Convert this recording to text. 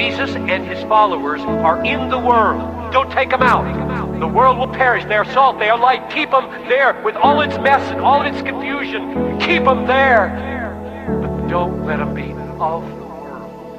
Jesus and his followers are in the world. Don't take them out. The world will perish. They are salt. They are light. Keep them there with all its mess and all its confusion. Keep them there. But don't let them be of